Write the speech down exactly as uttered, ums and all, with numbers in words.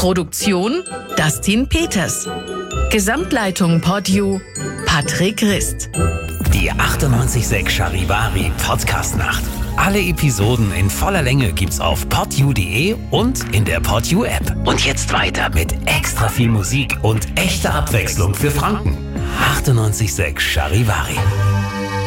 Produktion Dustin Peters. Gesamtleitung PodU Patrick Rist. Die achtundneunzig Komma sechs Charivari Podcast-Nacht. Alle Episoden in voller Länge gibt's auf podu punkt de und in der PodU App. Und jetzt weiter mit extra viel Musik und echter Abwechslung für Franken. achtundneunzig Komma sechs Charivari.